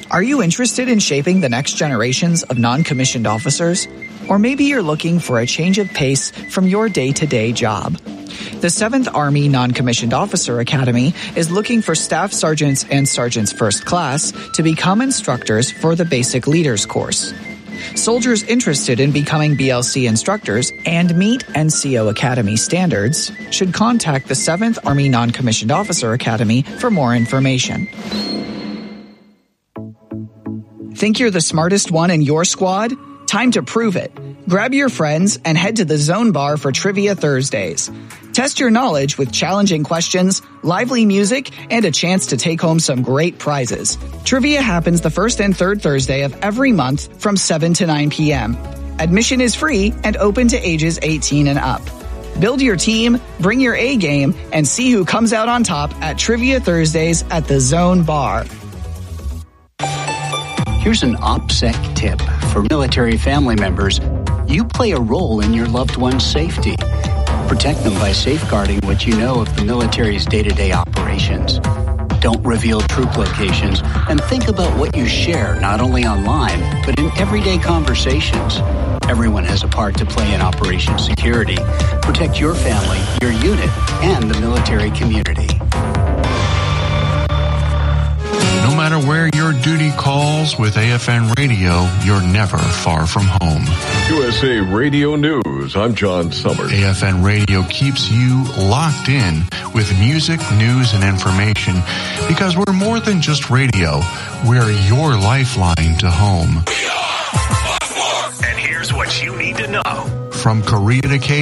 Are you interested in shaping the next generations of non-commissioned officers? Or maybe you're looking for a change of pace from your day-to-day job. The 7th Army Non-Commissioned Officer Academy is looking for Staff Sergeants and Sergeants First Class to become instructors for the Basic Leaders course. Soldiers interested in becoming BLC instructors and meet NCO Academy standards should contact the 7th Army Non-Commissioned Officer Academy for more information. Think you're the smartest one in your squad? Time to prove it. Grab your friends and head to the Zone Bar for Trivia Thursdays. Test your knowledge with challenging questions, lively music, and a chance to take home some great prizes. Trivia happens the first and third Thursday of every month from 7 to 9 p.m. Admission is free and open to ages 18 and up. Build your team, bring your A game, and see who comes out on top at Trivia Thursdays at the Zone Bar. Here's an OPSEC tip for military family members. You play a role in your loved one's safety. Protect them by safeguarding what you know of the military's day-to-day operations. Don't reveal troop locations, and think about what you share not only online, but in everyday conversations. Everyone has a part to play in Operation Security. Protect your family, your unit, and the military community. No matter where your duty calls, with AFN Radio, you're never far from home. USA Radio News, I'm John Summers. AFN Radio keeps you locked in with music, news, and information because we're more than just radio. We're your lifeline to home. We are. And here's what you need to know. From Korea to K